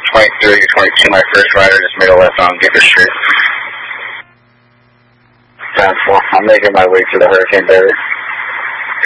23 or 22, my first rider just made a left on Gifford Street. 10-4, I'm making my way to the Hurricane Barrier.